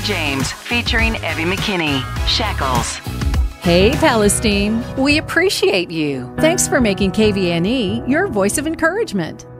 James, featuring Evie McKinney. Shackles. Hey, Palestine. We appreciate you. Thanks for making KVNE your voice of encouragement.